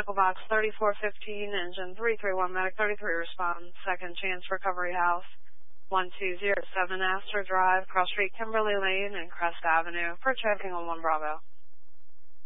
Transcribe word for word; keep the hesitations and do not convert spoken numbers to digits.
Medical Box thirty-four fifteen, Engine three three one, Medic thirty-three respond. Second Chance Recovery House, one two zero seven Astor Drive, Cross Street, Kimberly Lane, and Crest Avenue. For checking on one Bravo.